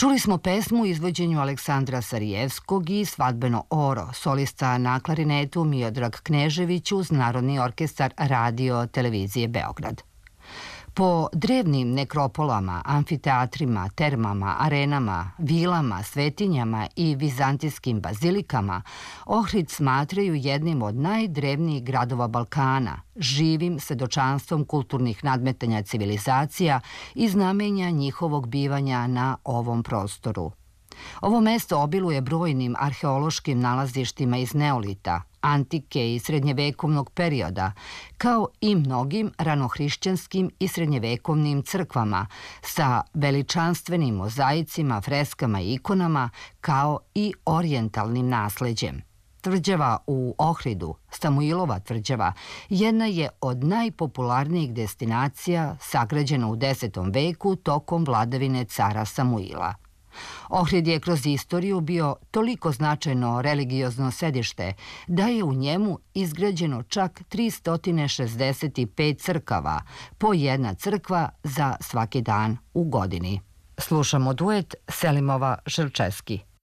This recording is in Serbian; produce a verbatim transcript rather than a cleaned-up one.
Čuli smo pesmu u izvođenju Aleksandra Sarijevskog i Svadbeno oro, solista na klarinetu Miodrag Knežević uz Narodni orkestar Radio televizije Beograd. Po drevnim nekropolama, amfiteatrima, termama, arenama, vilama, svetinjama i vizantijskim bazilikama, Ohrid smatraju jednim od najdrevnijih gradova Balkana, živim svedočanstvom kulturnih nadmetanja civilizacija i znamenja njihovog bivanja na ovom prostoru. Ovo mesto obiluje brojnim arheološkim nalazištima iz neolita, antike i srednjevekovnog perioda, kao i mnogim ranohrišćanskim i srednjevekovnim crkvama sa veličanstvenim mozaicima, freskama i ikonama, kao i orijentalnim nasleđem. Tvrđava u Ohridu, Samuilova tvrđava, jedna je od najpopularnijih destinacija sagrađena u desetom veku tokom vladavine cara Samuila. Ohrid je kroz istoriju bio toliko značajno religiozno sedište da je u njemu izgrađeno čak tristo šezdeset pet crkava, po jedna crkva za svaki dan u godini. Slušamo duet Selimova Želčeski.